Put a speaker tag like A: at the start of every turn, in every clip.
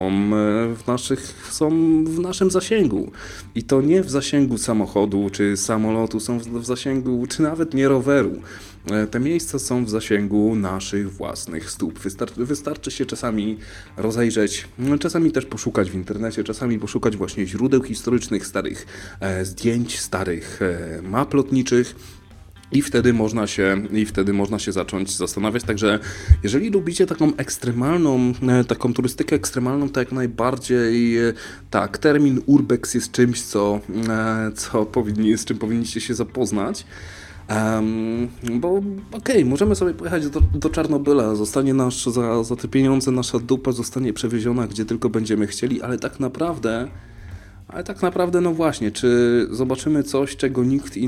A: są w naszym zasięgu. I to nie w zasięgu samochodu czy samolotu, są w zasięgu czy nawet nie roweru. Te miejsca są w zasięgu naszych własnych stóp. Wystarczy się czasami rozejrzeć, czasami też poszukać w internecie, czasami poszukać właśnie źródeł historycznych, starych zdjęć, starych map lotniczych. I wtedy można się zacząć zastanawiać. Także jeżeli lubicie taką turystykę ekstremalną, to jak najbardziej tak, termin urbex jest czymś, z czym powinniście się zapoznać. Bo możemy sobie pojechać do Czarnobyla, zostanie za te pieniądze nasza dupa zostanie przewieziona gdzie tylko będziemy chcieli, ale tak naprawdę, no właśnie, czy zobaczymy coś, czego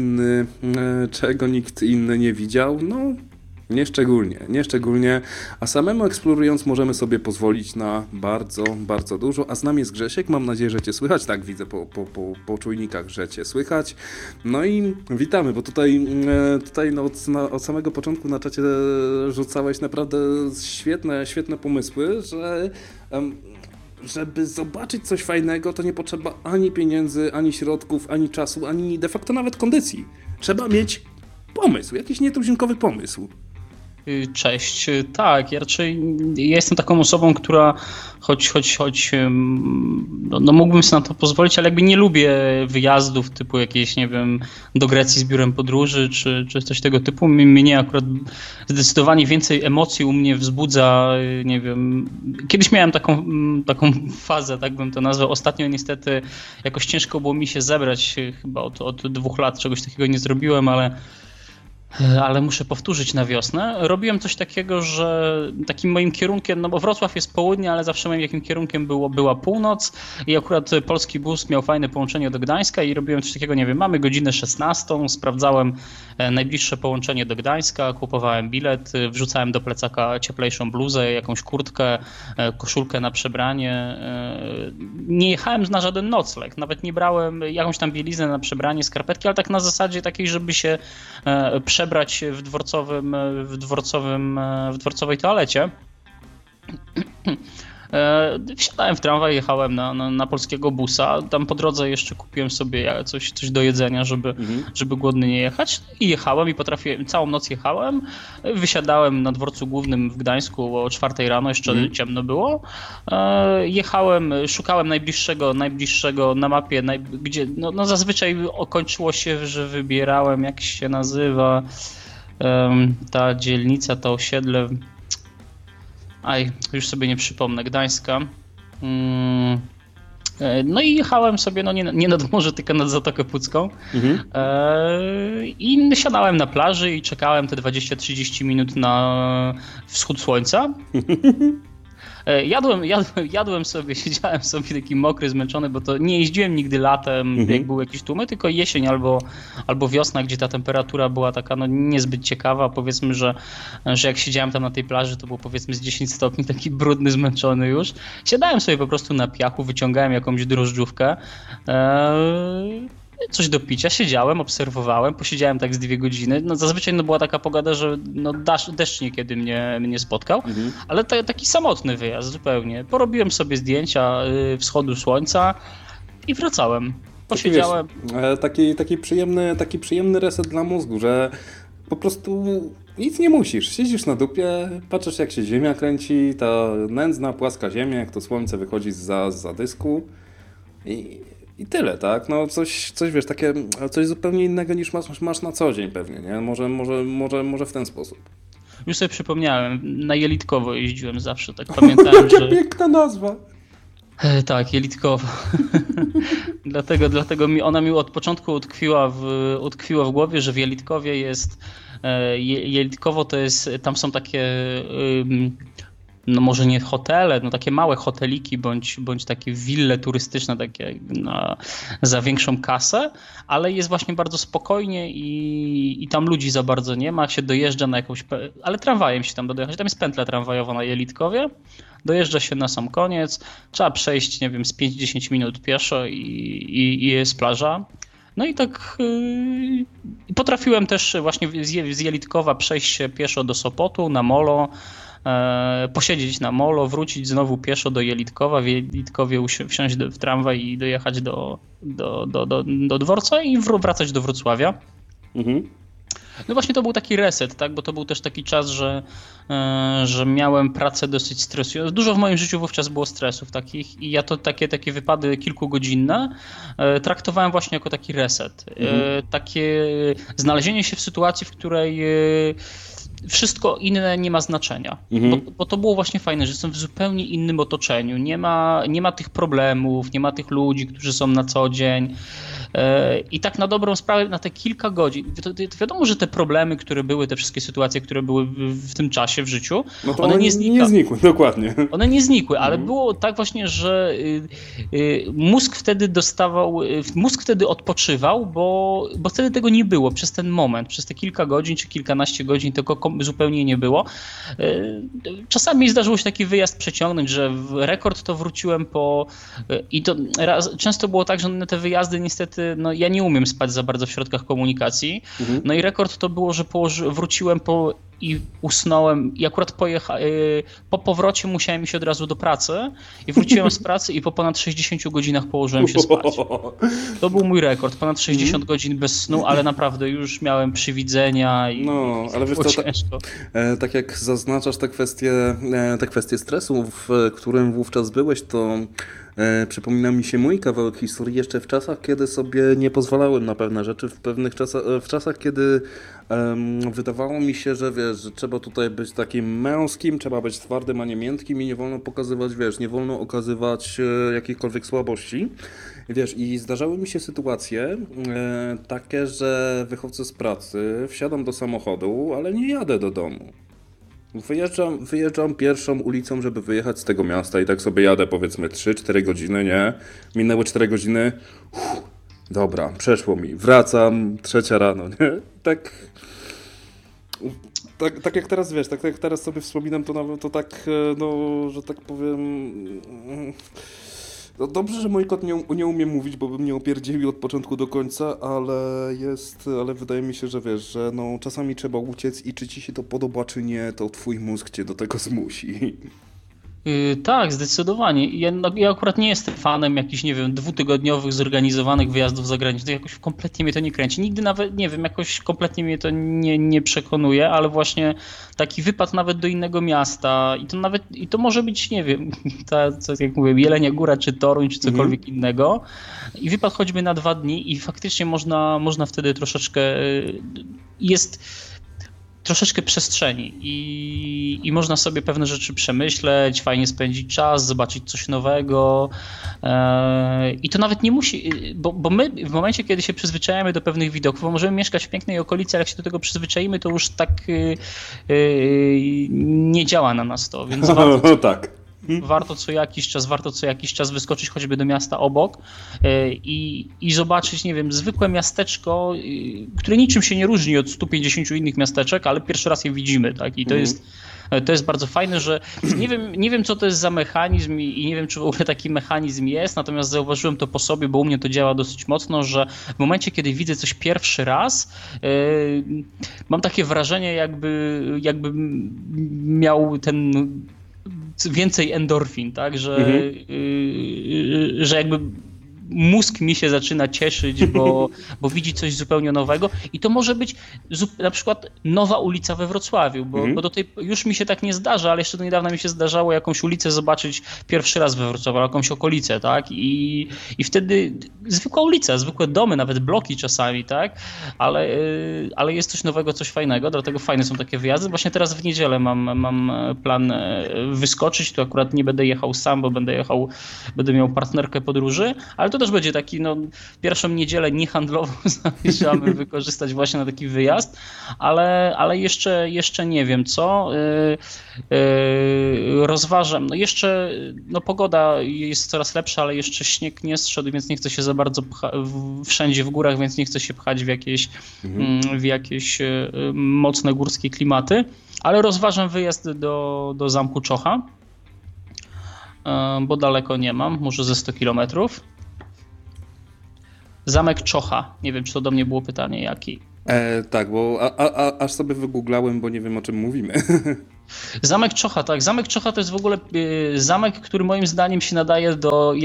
A: nikt inny nie widział? No, nie szczególnie, a samemu eksplorując możemy sobie pozwolić na bardzo, bardzo dużo, a z nami jest Grzesiek, mam nadzieję, że Cię słychać, tak widzę po czujnikach, że Cię słychać, no i witamy, bo tutaj no, od samego początku na czacie rzucałeś naprawdę świetne pomysły, że żeby zobaczyć coś fajnego, to nie potrzeba ani pieniędzy, ani środków, ani czasu, ani de facto nawet kondycji. Trzeba mieć pomysł, jakiś nietuzinkowy pomysł.
B: Cześć, tak, ja jestem taką osobą, która choć no mógłbym sobie na to pozwolić, ale jakby nie lubię wyjazdów typu jakieś, nie wiem, do Grecji z biurem podróży, czy coś tego typu. Mnie akurat zdecydowanie więcej emocji u mnie wzbudza, nie wiem, kiedyś miałem taką fazę, tak bym to nazwał. Ostatnio niestety jakoś ciężko było mi się zebrać, chyba od 2 lat czegoś takiego nie zrobiłem, ale muszę powtórzyć na wiosnę. Robiłem coś takiego, że takim moim kierunkiem, no bo Wrocław jest południe, ale zawsze moim jakim kierunkiem była północ i akurat polski bus miał fajne połączenie do Gdańska i robiłem coś takiego, nie wiem, mamy godzinę 16, sprawdzałem najbliższe połączenie do Gdańska, kupowałem bilet, wrzucałem do plecaka cieplejszą bluzę, jakąś kurtkę, koszulkę na przebranie. Nie jechałem na żaden nocleg, nawet nie brałem jakąś tam bieliznę na przebranie, skarpetki, ale tak na zasadzie takiej, żeby się przebrać w dworcowej toalecie. Wsiadałem w tramwaj, jechałem na polskiego busa. Tam po drodze jeszcze kupiłem sobie coś do jedzenia, żeby głodny nie jechać. I jechałem i całą noc jechałem. Wysiadałem na dworcu głównym w Gdańsku o 4 rano, jeszcze ciemno było. Jechałem, szukałem najbliższego na mapie, gdzie no zazwyczaj kończyło się, że wybierałem, jak się nazywa ta dzielnica, to osiedle. Już sobie nie przypomnę, Gdańska. No i jechałem sobie, no nie nad morze, tylko nad Zatokę Pucką. I siadałem na plaży i czekałem te 20-30 minut na wschód słońca. Jadłem sobie, siedziałem sobie taki mokry, zmęczony, bo to nie jeździłem nigdy latem, jak były jakieś tłumy, tylko jesień albo wiosna, gdzie ta temperatura była taka no niezbyt ciekawa. Powiedzmy, że jak siedziałem tam na tej plaży, to było powiedzmy z 10 stopni, taki brudny, zmęczony już. Siadałem sobie po prostu na piachu, wyciągałem jakąś drożdżówkę, coś do picia, siedziałem, obserwowałem, posiedziałem tak z 2 godziny. No zazwyczaj była taka pogoda, że deszcz niekiedy mnie spotkał, ale taki samotny wyjazd zupełnie. Porobiłem sobie zdjęcia wschodu słońca i wracałem. Posiedziałem.
A: Taki przyjemny reset dla mózgu, że po prostu nic nie musisz. Siedzisz na dupie, patrzysz jak się ziemia kręci, ta nędzna, płaska ziemia, jak to słońce wychodzi zza dysku i tyle, tak? No coś wiesz, coś zupełnie innego niż masz na co dzień pewnie, nie? Może w ten sposób.
B: Już sobie przypomniałem, na Jelitkowo jeździłem zawsze, tak pamiętałem, że...
A: Piękna nazwa!
B: Tak, Jelitkowo. dlatego ona mi od początku utkwiła w głowie, że w Jelitkowie jest... Jelitkowo to jest... Tam są takie... No może nie hotele, no takie małe hoteliki bądź takie wille turystyczne takie za większą kasę, ale jest właśnie bardzo spokojnie i tam ludzi za bardzo nie ma, się dojeżdża na jakąś, ale tramwajem się tam dojechać, tam jest pętla tramwajowa na Jelitkowie, dojeżdża się na sam koniec, trzeba przejść, nie wiem, z 5-10 minut pieszo i jest plaża. No i tak potrafiłem też właśnie z Jelitkowa przejść się pieszo do Sopotu, na molo, posiedzieć na molo, wrócić znowu pieszo do Jelitkowa, w Jelitkowie wsiąść w tramwaj i dojechać do dworca i wracać do Wrocławia. Mhm. No właśnie to był taki reset, tak? Bo to był też taki czas, że miałem pracę dosyć stresującą. Dużo w moim życiu wówczas było stresów takich i ja to takie wypady kilkugodzinne traktowałem właśnie jako taki reset. Takie znalezienie się w sytuacji, w której wszystko inne nie ma znaczenia, bo to było właśnie fajne, że jestem w zupełnie innym otoczeniu, nie ma tych problemów, nie ma tych ludzi, którzy są na co dzień i tak na dobrą sprawę na te kilka godzin, to wiadomo, że te problemy, które były, te wszystkie sytuacje, które były w tym czasie w życiu,
A: no to one nie znikły, dokładnie.
B: One nie znikły, ale było tak właśnie, że mózg wtedy odpoczywał, bo wtedy tego nie było przez ten moment, przez te kilka godzin czy kilkanaście godzin tego zupełnie nie było. Czasami zdarzyło się taki wyjazd przeciągnąć, że w rekord to wróciłem i to często było tak, że na te wyjazdy niestety, no ja nie umiem spać za bardzo w środkach komunikacji, no i rekord to było, że wróciłem i usnąłem i akurat po powrocie musiałem iść od razu do pracy i wróciłem z pracy i po ponad 60 godzinach położyłem się spać. To był mój rekord, ponad 60 godzin bez snu, ale naprawdę już miałem przywidzenia i
A: ale wiesz co, tak jak zaznaczasz te kwestie stresu, w którym wówczas byłeś, to przypomina mi się mój kawałek historii jeszcze w czasach, kiedy sobie nie pozwalałem na pewne rzeczy, w czasach, kiedy wydawało mi się, że wiesz, że trzeba tutaj być takim męskim, trzeba być twardym, a nie miętkim i nie wolno pokazywać, wiesz, nie wolno okazywać jakichkolwiek słabości. Wiesz, i zdarzały mi się sytuacje takie, że wychodzę z pracy, wsiadam do samochodu, ale nie jadę do domu. Wyjeżdżam pierwszą ulicą, żeby wyjechać z tego miasta i tak sobie jadę powiedzmy 3-4 godziny, nie? Minęły 4 godziny, dobra, przeszło mi, wracam, 3 rano, nie? Tak jak teraz, wiesz, tak jak teraz sobie wspominam, to tak, no, że tak powiem... No dobrze, że mój kot nie umie mówić, bo bym nie opierdzielił od początku do końca, ale wydaje mi się, że wiesz, że no czasami trzeba uciec i czy ci się to podoba, czy nie, to twój mózg cię do tego zmusi.
B: Tak, zdecydowanie. Ja akurat nie jestem fanem jakichś, nie wiem, 2-tygodniowych zorganizowanych wyjazdów zagranicznych. Jakoś kompletnie mnie to nie kręci. Nigdy nawet, nie wiem, jakoś kompletnie mnie to nie przekonuje, ale właśnie taki wypad nawet do innego miasta i to może być, nie wiem, jak mówię, Jelenia Góra, czy Toruń, czy cokolwiek innego. I wypad choćby na 2 dni i faktycznie można wtedy troszeczkę przestrzeni i można sobie pewne rzeczy przemyśleć, fajnie spędzić czas, zobaczyć coś nowego i to nawet nie musi, bo my w momencie, kiedy się przyzwyczajamy do pewnych widoków, bo możemy mieszkać w pięknej okolicy, ale jak się do tego przyzwyczaimy, to już tak nie działa na nas to, więc warto co jakiś czas wyskoczyć choćby do miasta obok i zobaczyć, nie wiem, zwykłe miasteczko, które niczym się nie różni od 150 innych miasteczek, ale pierwszy raz je widzimy, tak? I to jest bardzo fajne, że nie wiem co to jest za mechanizm i nie wiem czy w ogóle taki mechanizm jest, natomiast zauważyłem to po sobie, bo u mnie to działa dosyć mocno, że w momencie kiedy widzę coś pierwszy raz, mam takie wrażenie jakby miał więcej endorfin, tak, że jakby mózg mi się zaczyna cieszyć, bo widzi coś zupełnie nowego i to może być na przykład nowa ulica we Wrocławiu, bo już mi się tak nie zdarza, ale jeszcze do niedawna mi się zdarzało jakąś ulicę zobaczyć pierwszy raz we Wrocławiu, jakąś okolicę, tak, i wtedy zwykła ulica, zwykłe domy, nawet bloki czasami, tak, ale jest coś nowego, coś fajnego, dlatego fajne są takie wyjazdy. Właśnie teraz w niedzielę mam plan wyskoczyć, tu akurat nie będę jechał sam, bo będę miał partnerkę podróży, ale to też będzie taki, no, pierwszą niedzielę niehandlową zamierzamy wykorzystać właśnie na taki wyjazd, ale jeszcze nie wiem co. Rozważam. No jeszcze, no pogoda jest coraz lepsza, ale jeszcze śnieg nie zszedł, więc nie chcę się za bardzo wszędzie w górach, więc nie chcę się pchać w jakieś mocne górskie klimaty, ale rozważam wyjazd do Zamku Czocha, bo daleko nie mam, może ze 100 kilometrów. Zamek Czocha. Nie wiem, czy to do mnie było pytanie, jaki.
A: Tak, bo aż sobie wygooglałem, bo nie wiem, o czym mówimy.
B: Zamek Czocha, tak. Zamek Czocha to jest w ogóle zamek, który moim zdaniem się nadaje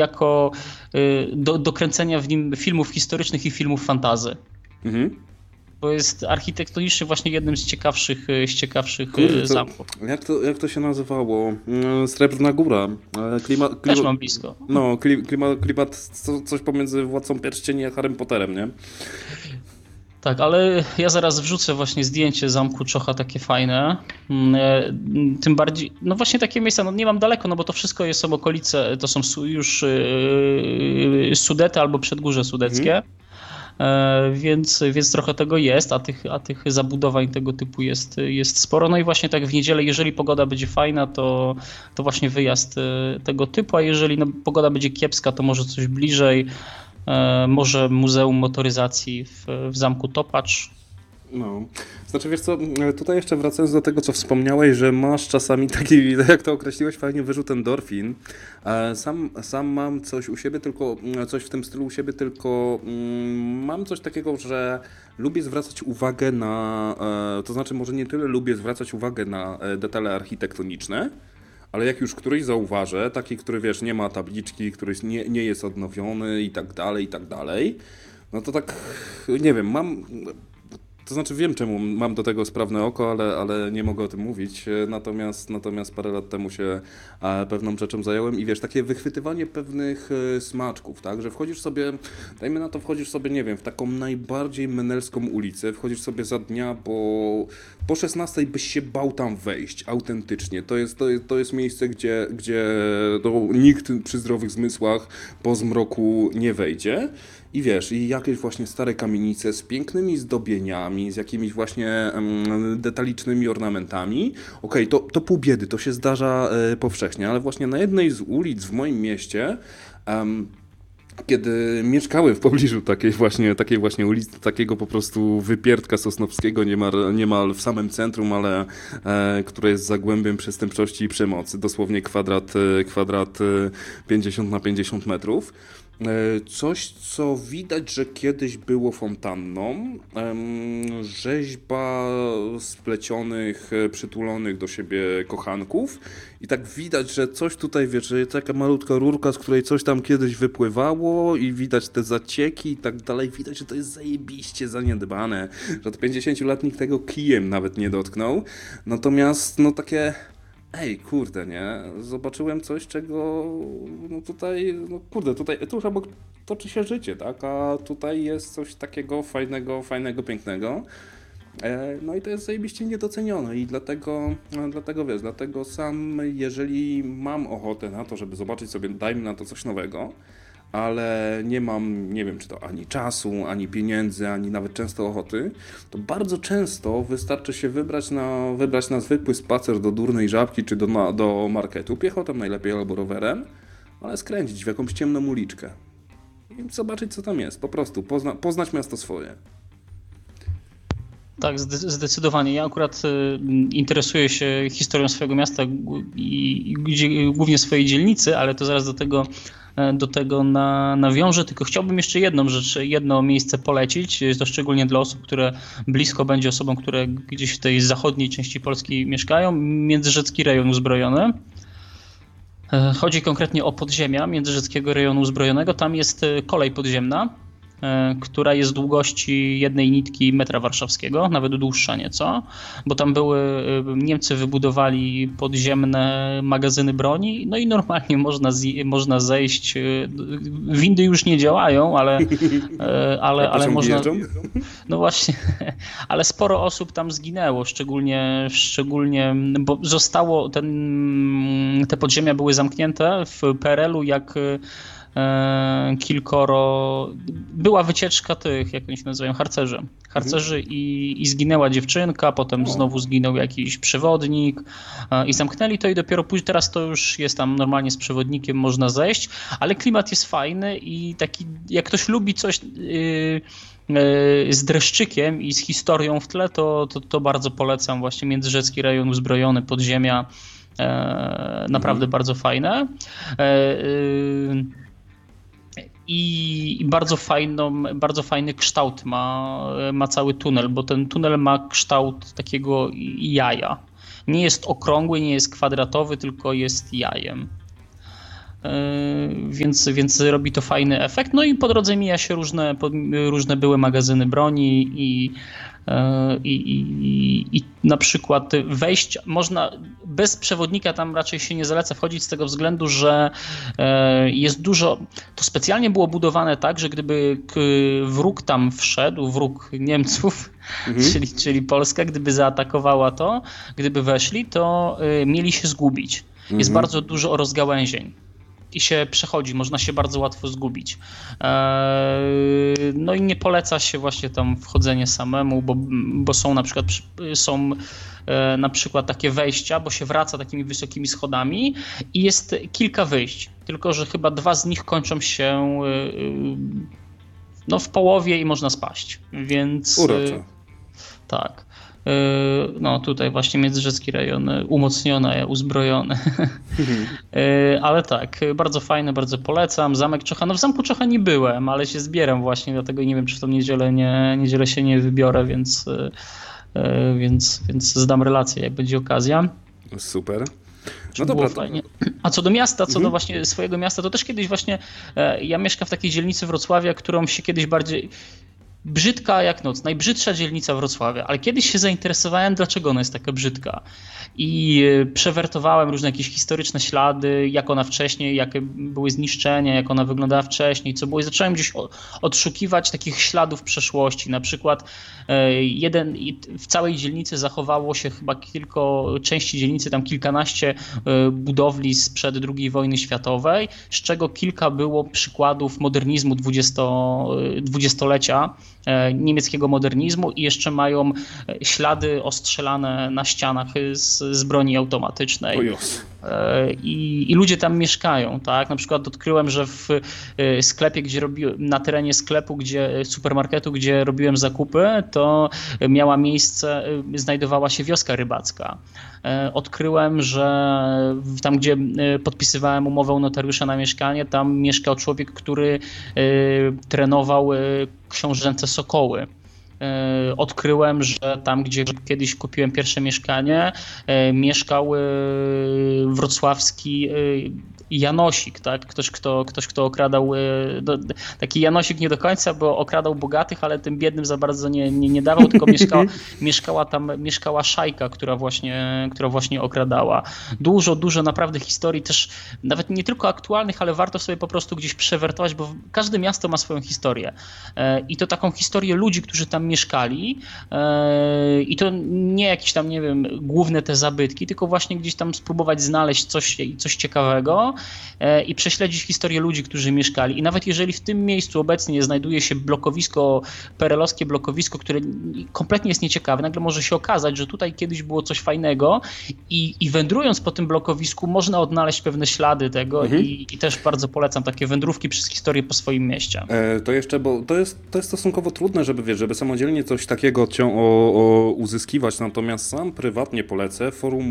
B: do kręcenia w nim filmów historycznych i filmów fantasy. Mhm. Bo jest architektonicznie właśnie jednym z ciekawszych zamków.
A: Jak to się nazywało? Srebrna Góra.
B: Też mam blisko.
A: No, klimat coś pomiędzy Władcą Pierścieni a Harrym Potterem, nie?
B: Tak, ale ja zaraz wrzucę właśnie zdjęcie Zamku Czocha, takie fajne. Tym bardziej, no właśnie takie miejsca, no nie mam daleko, no bo to wszystko są okolice, to są już Sudety albo Przedgórze Sudeckie. Więc trochę tego jest, a tych zabudowań tego typu jest sporo. No i właśnie tak w niedzielę, jeżeli pogoda będzie fajna, to właśnie wyjazd tego typu, a jeżeli pogoda będzie kiepska, to może coś bliżej, może Muzeum Motoryzacji w Zamku Topacz.
A: No, znaczy wiesz co, tutaj jeszcze wracając do tego, co wspomniałeś, że masz czasami taki, jak to określiłeś, fajnie wyrzut endorfin. Sam mam coś u siebie, tylko coś w tym stylu u siebie, tylko mam coś takiego, że lubię zwracać uwagę na, to znaczy może nie tyle lubię zwracać uwagę na detale architektoniczne, ale jak już któryś zauważę, taki, który wiesz, nie ma tabliczki, który nie jest odnowiony i tak dalej, no to tak, nie wiem, to znaczy wiem, czemu mam do tego sprawne oko, ale nie mogę o tym mówić, natomiast parę lat temu się pewną rzeczą zająłem i wiesz, takie wychwytywanie pewnych smaczków, tak, że wchodzisz sobie, wchodzisz sobie, nie wiem, w taką najbardziej menelską ulicę, wchodzisz sobie za dnia, bo po 16 byś się bał tam wejść, autentycznie, to jest miejsce, gdzie nikt przy zdrowych zmysłach po zmroku nie wejdzie. I wiesz, i jakieś właśnie stare kamienice z pięknymi zdobieniami, z jakimiś właśnie detalicznymi ornamentami. Okej, to pół biedy, to się zdarza powszechnie, ale właśnie na jednej z ulic w moim mieście, kiedy mieszkałem w pobliżu takiej właśnie ulicy, takiego po prostu wypierdka Sosnowskiego, niemal w samym centrum, ale które jest zagłębiem przestępczości i przemocy, dosłownie kwadrat 50 na 50 metrów. Coś, co widać, że kiedyś było fontanną, rzeźba splecionych, przytulonych do siebie kochanków i tak widać, że coś tutaj, wiesz, że jest taka malutka rurka, z której coś tam kiedyś wypływało i widać te zacieki i tak dalej, widać, że to jest zajebiście zaniedbane, że od 50-latnik tego kijem nawet nie dotknął, natomiast no takie... Ej, kurde, nie? Zobaczyłem coś, czego tutaj tuż obok toczy się życie, tak? A tutaj jest coś takiego fajnego, pięknego. No i to jest zajebiście niedocenione i dlatego sam, jeżeli mam ochotę na to, żeby zobaczyć sobie, dajmy na to coś nowego, ale nie mam, nie wiem, czy to ani czasu, ani pieniędzy, ani nawet często ochoty, to bardzo często wystarczy się wybrać na zwykły spacer do Durnej Żabki czy do marketu, piechotą najlepiej albo rowerem, ale skręcić w jakąś ciemną uliczkę i zobaczyć, co tam jest, po prostu poznać miasto swoje.
B: Tak, zdecydowanie. Ja akurat interesuję się historią swojego miasta i głównie swojej dzielnicy, ale to zaraz do tego nawiążę, tylko chciałbym jeszcze jedno miejsce polecić, to szczególnie dla osób, które blisko będzie osobom, które gdzieś w tej zachodniej części Polski mieszkają, Międzyrzecki Rejon Uzbrojony. Chodzi konkretnie o podziemia Międzyrzeckiego Rejonu Uzbrojonego. Tam jest kolej podziemna, która jest długości jednej nitki metra warszawskiego, nawet dłuższa nieco, bo tam Niemcy wybudowali podziemne magazyny broni, no i normalnie można zejść, windy już nie działają, ale można... No właśnie, ale sporo osób tam zginęło, szczególnie, bo te podziemia były zamknięte w PRL-u, jak była wycieczka tych, jak oni się nazywają, harcerzy i zginęła dziewczynka, potem znowu zginął jakiś przewodnik i zamknęli to i dopiero później, teraz to już jest tam normalnie z przewodnikiem, można zejść, ale klimat jest fajny i taki, jak ktoś lubi coś z dreszczykiem i z historią w tle, to bardzo polecam właśnie Międzyrzecki Rejon Uzbrojony, podziemia, naprawdę bardzo fajne. I bardzo fajny kształt ma cały tunel, bo ten tunel ma kształt takiego jaja. nie jest okrągły, nie jest kwadratowy, tylko jest jajem. Więc robi to fajny efekt. No i po drodze mija się różne były magazyny broni i na przykład wejść można bez przewodnika, tam raczej się nie zaleca wchodzić z tego względu, że jest dużo, to specjalnie było budowane tak, że gdyby wróg tam wszedł, wróg Niemców, czyli Polska, gdyby zaatakowała to, gdyby weszli, to mieli się zgubić. Jest bardzo dużo rozgałęzień i się przechodzi, można się bardzo łatwo zgubić. No i nie poleca się właśnie tam wchodzenie samemu, bo są na przykład takie wejścia, bo się wraca takimi wysokimi schodami i jest kilka wyjść, tylko że chyba 2 z nich kończą się w połowie i można spaść, więc
A: urocze.
B: Tak. No tutaj właśnie Międzyrzecki rejon umocniony, uzbrojony. Ale tak, bardzo fajne, bardzo polecam. Zamek Czocha, no w Zamku Czocha nie byłem, ale się zbieram właśnie, dlatego nie wiem, czy w tą niedzielę się nie wybiorę, więc zdam relację, jak będzie okazja.
A: Super. No dobra,
B: fajnie. A co do miasta, do właśnie swojego miasta, to też kiedyś właśnie ja mieszkam w takiej dzielnicy Wrocławia, którą się kiedyś bardziej... Brzydka jak noc, najbrzydsza dzielnica Wrocławia, ale kiedyś się zainteresowałem, dlaczego ona jest taka brzydka i przewertowałem różne jakieś historyczne ślady, jak ona wcześniej, jakie były zniszczenia, jak ona wyglądała wcześniej, co było i zacząłem gdzieś odszukiwać takich śladów przeszłości, na przykład w całej dzielnicy zachowało się chyba części dzielnicy, tam kilkanaście budowli sprzed II wojny światowej, z czego kilka było przykładów modernizmu dwudziestolecia, niemieckiego modernizmu i jeszcze mają ślady ostrzelane na ścianach z broni automatycznej. I ludzie tam mieszkają, tak? Na przykład odkryłem, że w sklepie, na terenie sklepu, supermarketu, gdzie robiłem zakupy, to znajdowała się wioska rybacka. Odkryłem, że tam, gdzie podpisywałem umowę u notariusza na mieszkanie, tam mieszkał człowiek, który trenował książęce sokoły. Odkryłem, że tam, gdzie kiedyś kupiłem pierwsze mieszkanie, mieszkał wrocławski Janosik, tak? Ktoś, kto okradał, taki Janosik nie do końca, bo okradał bogatych, ale tym biednym za bardzo nie dawał, tylko mieszkała szajka, która właśnie okradała. Dużo naprawdę historii też, nawet nie tylko aktualnych, ale warto sobie po prostu gdzieś przewertować, bo każde miasto ma swoją historię. I to taką historię ludzi, którzy tam mieszkali i to nie jakieś tam, nie wiem, główne te zabytki, tylko właśnie gdzieś tam spróbować znaleźć coś ciekawego i prześledzić historię ludzi, którzy mieszkali. I nawet jeżeli w tym miejscu obecnie znajduje się perelowskie blokowisko, które kompletnie jest nieciekawe, nagle może się okazać, że tutaj kiedyś było coś fajnego i wędrując po tym blokowisku można odnaleźć pewne ślady tego i też bardzo polecam takie wędrówki przez historię po swoim mieście.
A: To jeszcze, bo to jest stosunkowo trudne, żeby samodzielnie coś takiego uzyskiwać, natomiast sam prywatnie polecę forum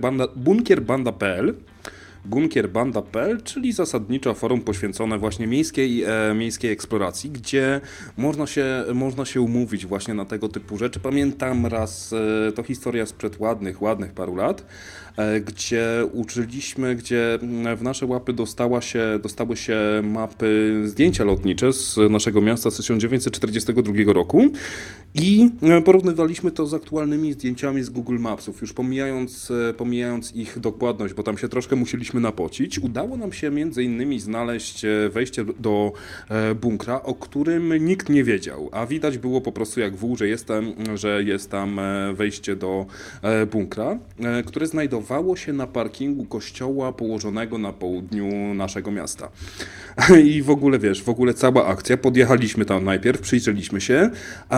A: bunkierbanda.pl, czyli zasadniczo forum poświęcone właśnie miejskiej eksploracji, gdzie można się umówić właśnie na tego typu rzeczy. Pamiętam raz, to historia sprzed ładnych paru lat, gdzie gdzie w nasze łapy dostały się mapy, zdjęcia lotnicze z naszego miasta z 1942 roku i porównywaliśmy to z aktualnymi zdjęciami z Google Mapsów, już pomijając ich dokładność, bo tam się troszkę musieliśmy napocić. Udało nam się między innymi znaleźć wejście do bunkra, o którym nikt nie wiedział, a widać było po prostu jak wół, że jest tam wejście do bunkra, które znajdowało się na parkingu kościoła położonego na południu naszego miasta. I w ogóle cała akcja, podjechaliśmy tam najpierw, przyjrzeliśmy się,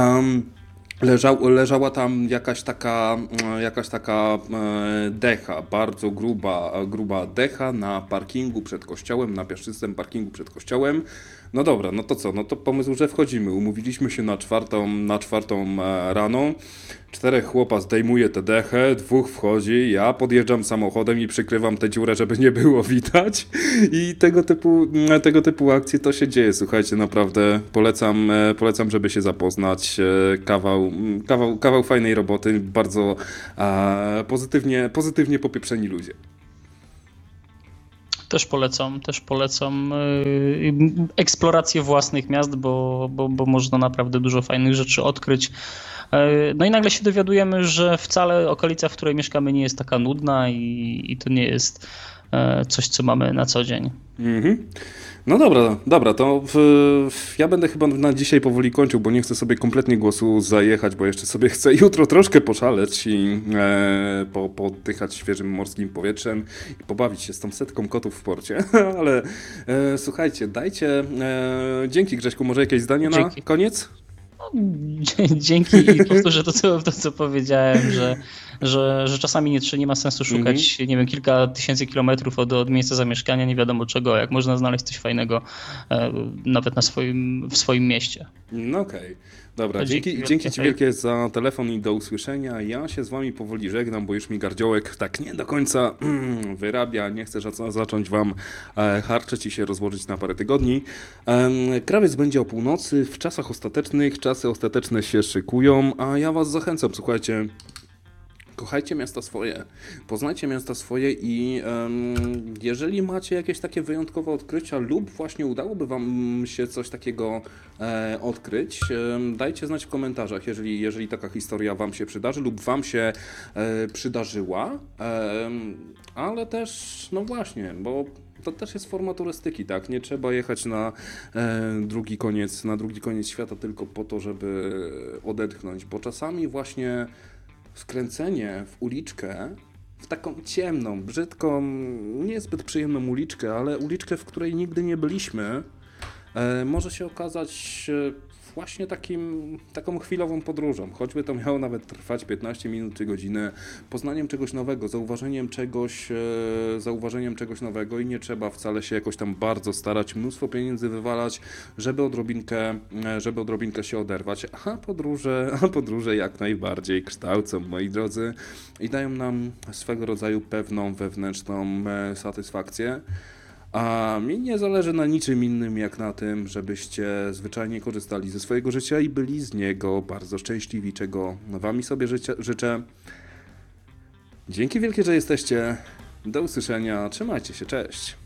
A: leżała tam jakaś taka decha, bardzo gruba decha na parkingu przed kościołem, na piaszczystym parkingu przed kościołem. No dobra, no to co? No to pomysł, że wchodzimy. Umówiliśmy się na czwartą rano. 4 chłopa zdejmuje tę dechę, 2 wchodzi, ja podjeżdżam samochodem i przykrywam tę dziurę, żeby nie było widać. I tego typu akcje to się dzieje. Słuchajcie, naprawdę polecam, żeby się zapoznać. Kawał fajnej roboty, bardzo pozytywnie popieprzeni ludzie.
B: Też polecam eksplorację własnych miast, bo można naprawdę dużo fajnych rzeczy odkryć. No i nagle się dowiadujemy, że wcale okolica, w której mieszkamy, nie jest taka nudna i to nie jest coś, co mamy na co dzień.
A: No dobra, to ja będę chyba na dzisiaj powoli kończył, bo nie chcę sobie kompletnie głosu zajechać, bo jeszcze sobie chcę jutro troszkę poszaleć i podychać świeżym morskim powietrzem i pobawić się z tą setką kotów w porcie, ale słuchajcie, dajcie, dzięki Grześku, może jakieś zdanie na koniec?
B: Dzięki i powtórzę to, co powiedziałem, że czasami nie ma sensu szukać, nie wiem, kilka tysięcy kilometrów od miejsca zamieszkania, nie wiadomo czego, jak można znaleźć coś fajnego nawet w swoim mieście.
A: No okej. Dobra, dzięki Ci wielkie za telefon i do usłyszenia. Ja się z Wami powoli żegnam, bo już mi gardziołek tak nie do końca wyrabia. Nie chcę zacząć Wam harczyć i się rozłożyć na parę tygodni. Krawiec będzie o północy, w czasach ostatecznych. Czasy ostateczne się szykują, a ja Was zachęcam, słuchajcie. Kochajcie miasta swoje, poznajcie miasta swoje i jeżeli macie jakieś takie wyjątkowe odkrycia lub właśnie udałoby Wam się coś takiego odkryć, dajcie znać w komentarzach, jeżeli taka historia Wam się przydarzy lub Wam się przydarzyła, ale też, no właśnie, bo to też jest forma turystyki, tak? Nie trzeba jechać na drugi koniec świata tylko po to, żeby odetchnąć, bo czasami właśnie skręcenie w uliczkę, w taką ciemną, brzydką, niezbyt przyjemną uliczkę, ale uliczkę, w której nigdy nie byliśmy, może się okazać właśnie taką chwilową podróżą. Choćby to miało nawet trwać 15 minut czy godzinę, poznaniem czegoś nowego, zauważeniem czegoś nowego i nie trzeba wcale się jakoś tam bardzo starać, mnóstwo pieniędzy wywalać, żeby odrobinkę się oderwać. A podróże jak najbardziej kształcą, moi drodzy, i dają nam swego rodzaju pewną wewnętrzną satysfakcję. A mi nie zależy na niczym innym jak na tym, żebyście zwyczajnie korzystali ze swojego życia i byli z niego bardzo szczęśliwi, czego Wam i sobie życzę. Dzięki wielkie, że jesteście. Do usłyszenia. Trzymajcie się. Cześć.